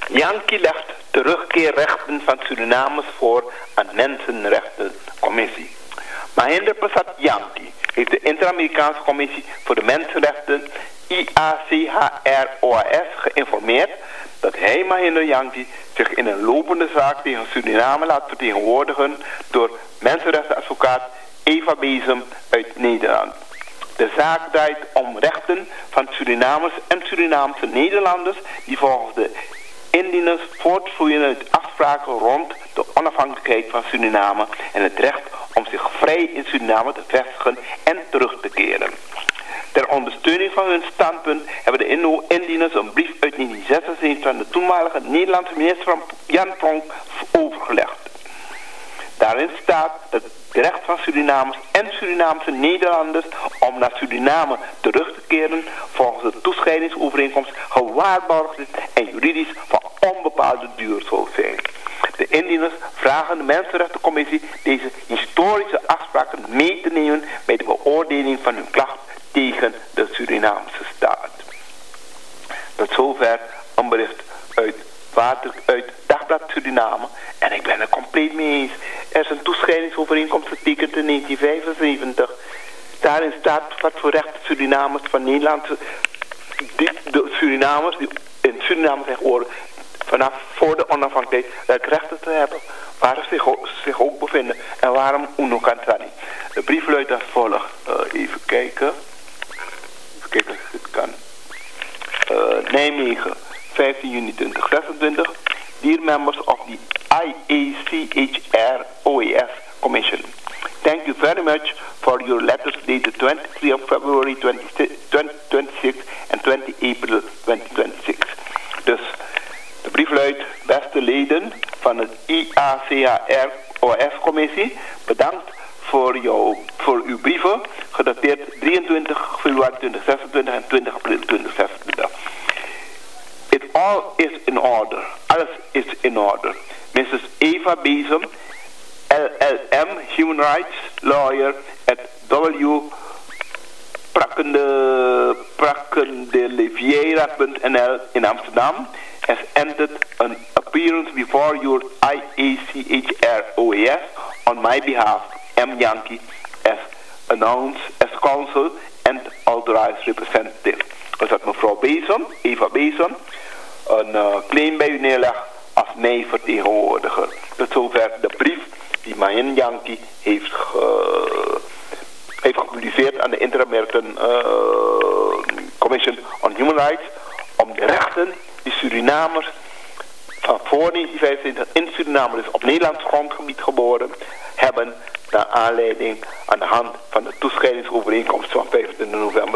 Yankee legt terugkeerrechten van Surinamers voor aan Mensenrechtencommissie. Mahinder Prasad Yankee heeft de Inter-Amerikaanse Commissie voor de Mensenrechten IACHR-OAS geïnformeerd dat hij, Mahinder Yankee, zich in een lopende zaak tegen Suriname laat vertegenwoordigen door mensenrechtenadvocaat Eva Bezem uit Nederland. De zaak draait om rechten van Surinamers en Surinaamse Nederlanders die volgens de indieners voortvloeien uit afspraken rond de onafhankelijkheid van Suriname en het recht om zich vrij in Suriname te vestigen en terug te keren. Ter ondersteuning van hun standpunt hebben de indieners een brief uit 1976 aan de toenmalige Nederlandse minister Jan Pronk overgelegd. Daarin staat dat het recht van Surinamers en Surinaamse Nederlanders om naar Suriname terug te keren volgens de toescheidingsovereenkomst gewaarborgd is en juridisch van onbepaalde duur zal zijn. De indieners vragen de Mensenrechtencommissie deze historische afspraken mee te nemen bij de beoordeling van hun klacht tegen de Surinaamse staat. Tot zover een bericht uit Dagblad Suriname. En ik ben er compleet mee eens. Er is een toescheidingsovereenkomst getekend in 1975. Daarin staat wat voor rechten Surinamers van Nederlandse... de Surinamers die in Suriname zijn geboren vanaf voor de onafhankelijkheid rechten te hebben. Waar ze zich ook bevinden. En waarom Uno Kantani. De brief luidt als volgt. Even kijken of het kan. Nijmegen, 15 juni 2026. Dear members of the IACHR-OAS Commission, thank you very much for your letters dated 23 of February 2026 and 20 April 2026. Dus de brief luidt: beste leden van het IACHR-OAS-commissie, bedankt voor uw brieven, gedateerd 23 februari 2026 en 20 april 2026. It all is in order. Alles is in order. Mrs. Eva Bezem, LLM, Human Rights Lawyer at W. Prakendeliviera.nl in Amsterdam, has entered an appearance before your IACHR-OAS on my behalf, M. Yankee, as announced as counsel and authorized representative. Dus dat mevrouw Bezem, Eva Bezem, een claim bij u neerlegt als mij vertegenwoordiger. Tot zover de brief die Mahin Yankee heeft gepubliceerd aan de Inter-American Commission on Human Rights om de rechten die Surinamers van voor 1925 in Suriname, dus op Nederlands grondgebied geboren, hebben naar aanleiding aan de hand van de toescheidingsovereenkomst van 25 november